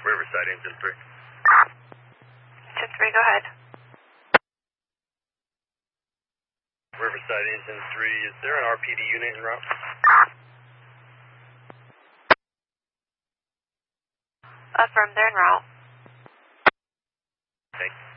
Riverside, Engine 3. Engine 3, go ahead. Riverside, Engine 3, is there an RPD unit en route? Affirm, they're en route. Thanks.